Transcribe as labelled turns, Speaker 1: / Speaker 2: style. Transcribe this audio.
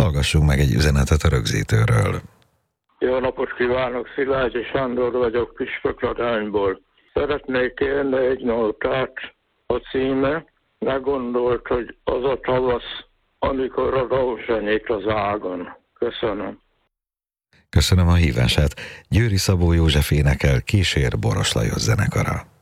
Speaker 1: hallgassunk meg egy üzenetet a rögzítőről.
Speaker 2: Jó napot kívánok, Szilágyi Sándor vagyok Püspökladányból. Szeretnék kérni egy nótát, a címe: ne gondolt, hogy az a tavasz, amikor a rózsa nyílt az ágon. Köszönöm.
Speaker 1: Köszönöm a hívását. Győri Szabó József énekel, kísér Boros Lajos zenekara.